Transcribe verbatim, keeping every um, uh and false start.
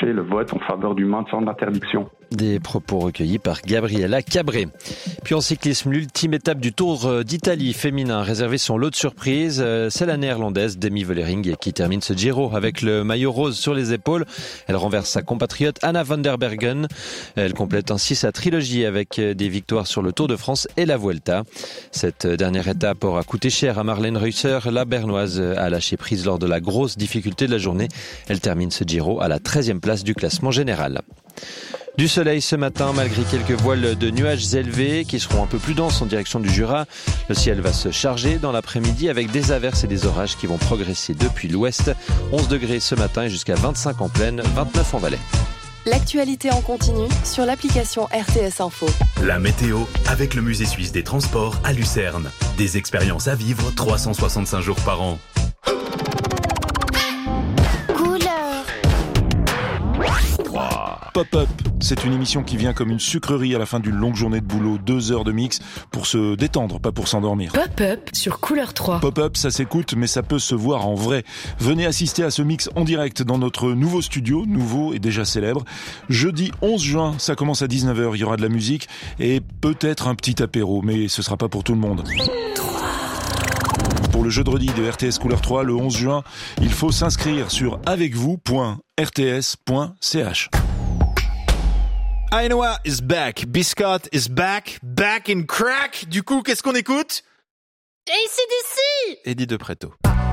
déclencher le vote en faveur du maintien de l'interdiction. Des propos recueillis par Gabriella Cabré. Puis en cyclisme, l'ultime étape du Tour d'Italie féminin a réservé son lot de surprises. C'est la néerlandaise Demi Vollering qui termine ce Giro avec le maillot rose sur les épaules. Elle renverse sa compatriote Anna van der Bergen. Elle complète ainsi sa trilogie avec des victoires sur le Tour de France et la Vuelta. Cette dernière étape aura coûté cher à Marlène Reusser. La Bernoise a lâché prise lors de la grosse difficulté de la journée. Elle termine ce Giro à la treizième place du classement général. Du soleil ce matin, malgré quelques voiles de nuages élevés qui seront un peu plus denses en direction du Jura. Le ciel va se charger dans l'après-midi avec des averses et des orages qui vont progresser depuis l'ouest. onze degrés ce matin et jusqu'à vingt-cinq en plaine, vingt-neuf en Valais. L'actualité en continu sur l'application R T S Info. La météo avec le Musée suisse des transports à Lucerne. Des expériences à vivre trois cent soixante-cinq jours par an. Pop-up, c'est une émission qui vient comme une sucrerie à la fin d'une longue journée de boulot, deux heures de mix pour se détendre, pas pour s'endormir. Pop-up sur Couleur trois. Pop-up, ça s'écoute, mais ça peut se voir en vrai. Venez assister à ce mix en direct dans notre nouveau studio, nouveau et déjà célèbre. Jeudi onze juin, ça commence à dix-neuf heures, il y aura de la musique et peut-être un petit apéro, mais ce sera pas pour tout le monde. Pour le jeudi de R T S Couleur trois, le onze juin, il faut s'inscrire sur avec vous point r t s point c h. Ainoa is back, Biscotte is back, back in crack. Du coup, qu'est-ce qu'on écoute? A C D C! Eddie De Pretto.